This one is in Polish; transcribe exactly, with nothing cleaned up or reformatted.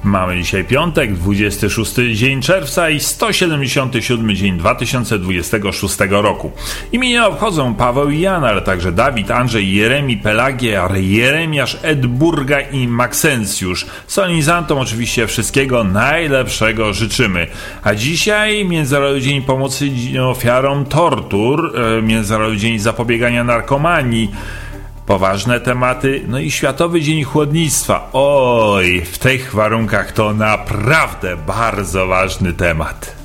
Mamy dzisiaj piątek, dwudziesty szósty dzień czerwca i sto siedemdziesiąty siódmy dzień dwa tysiące dwudziestego szóstego roku. Imienia obchodzą Paweł i Jan, ale także Dawid, Andrzej, Jeremi, Pelagier, Jeremiasz, Edburga i Maksencjusz. Solenizantom oczywiście wszystkiego najlepszego życzymy. A dzisiaj Międzynarodowy Dzień Pomocy Ofiarom Tortur, Międzynarodowy Dzień Zapobiegania Narkomanii, poważne tematy, no i Światowy Dzień Chłodnictwa. Oj, w tych warunkach to naprawdę bardzo ważny temat.